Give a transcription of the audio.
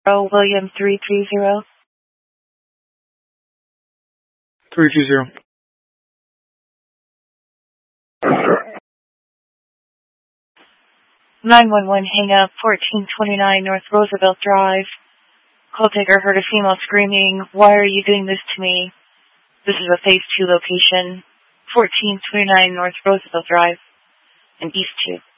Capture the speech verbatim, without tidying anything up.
Oh, William three three zero. three two zero. nine one one, hang up, fourteen twenty-nine North Roosevelt Drive. Call taker heard a female screaming, "Why are you doing this to me?" This is a phase two location, fourteen twenty-nine North Roosevelt Drive, in East two.